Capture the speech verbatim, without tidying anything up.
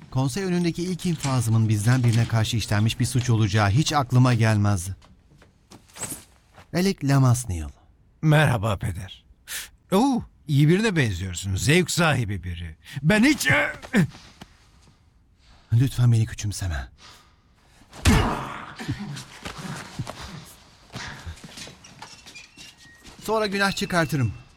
Konsey önündeki ilk infazımın bizden birine karşı işlenmiş bir suç olacağı hiç aklıma gelmezdi. Alec Lamasnil. Merhaba peder. Oo, iyi birine benziyorsun. Zevk sahibi biri. Ben hiç... Lütfen beni küçümseme. Sonra günah çıkartırım.